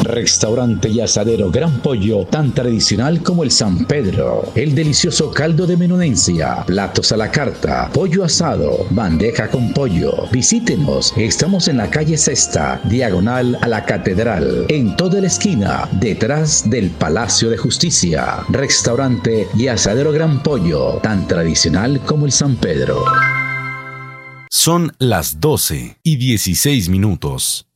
Restaurante y asadero Gran Pollo, tan tradicional como el San Pedro. El delicioso caldo de menudencia, platos a la carta, pollo asado, bandeja con pollo. Visítenos, estamos en la calle Sexta, diagonal a la Catedral, en toda la esquina, detrás del Palacio de Justicia. Restaurante y asadero Gran Pollo, tan tradicional como el San Pedro. Son las 12:16.